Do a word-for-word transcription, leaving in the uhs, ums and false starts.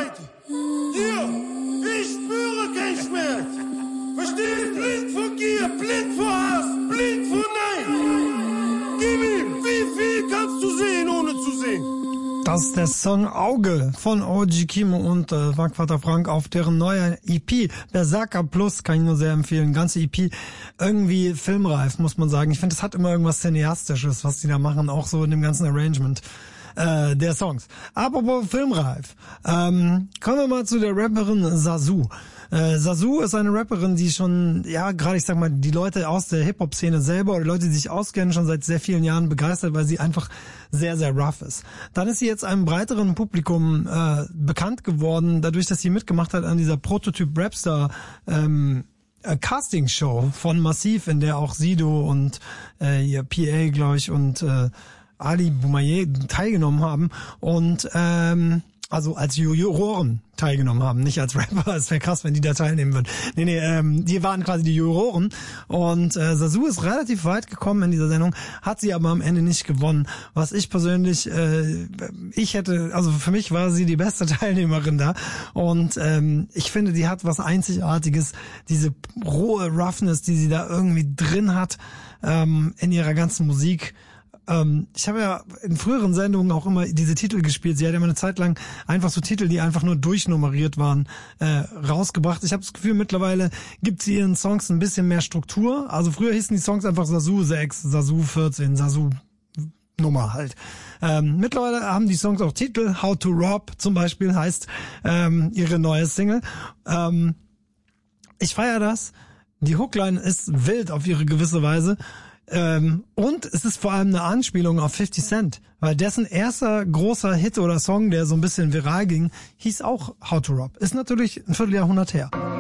Leute. Hier, ich spüre keinen Schmerz. Verstehst? Blind vor Gier, blind vor Hass, blind vor Nein. Gib ihm, wie viel kannst du sehen, ohne zu sehen? Das ist der Song Auge von O G Kimo und äh, Funkvater Frank auf deren neuer E P. Berserker Plus kann ich nur sehr empfehlen. Ganze E P irgendwie filmreif, muss man sagen. Ich finde, es hat immer irgendwas Cineastisches, was die da machen, auch so in dem ganzen Arrangement äh, der Songs. Apropos filmreif, ähm, kommen wir mal zu der Rapperin Sasu. Äh, Sasu ist eine Rapperin, die schon, ja, gerade ich sag mal, die Leute aus der Hip-Hop-Szene selber oder Leute, die sich auskennen, schon seit sehr vielen Jahren begeistert, weil sie einfach sehr, sehr rough ist. Dann ist sie jetzt einem breiteren Publikum äh, bekannt geworden, dadurch, dass sie mitgemacht hat an dieser Prototyp-Rapstar ähm, Casting-Show von Massiv, in der auch Sido und äh, ihr P A, glaube ich, und äh, Ali Boumaier teilgenommen haben und ähm, also als Juroren teilgenommen haben, nicht als Rapper. Es wäre krass, wenn die da teilnehmen würden. Nee, nee, ähm, die waren quasi die Juroren und äh, Sasu ist relativ weit gekommen in dieser Sendung, hat sie aber am Ende nicht gewonnen. Was ich persönlich, äh, ich hätte, also für mich war sie die beste Teilnehmerin da und ähm, ich finde, die hat was Einzigartiges, diese rohe Roughness, die sie da irgendwie drin hat ähm, in ihrer ganzen Musik. Ähm, ich habe ja in früheren Sendungen auch immer diese Titel gespielt. Sie hat ja immer eine Zeit lang einfach so Titel, die einfach nur durchnummeriert waren, äh, rausgebracht. Ich habe das Gefühl, mittlerweile gibt sie ihren Songs ein bisschen mehr Struktur. Also früher hießen die Songs einfach Sasu sechs, Sasu vierzehn, Sasu Nummer halt. Ähm, mittlerweile haben die Songs auch Titel. How to Rob zum Beispiel heißt ähm, ihre neue Single. Ähm, ich feiere das. Die Hookline ist wild auf ihre gewisse Weise. Ähm, und es ist vor allem eine Anspielung auf fifty Cent, weil dessen erster großer Hit oder Song, der so ein bisschen viral ging, hieß auch How to Rob. Ist natürlich ein Vierteljahrhundert her.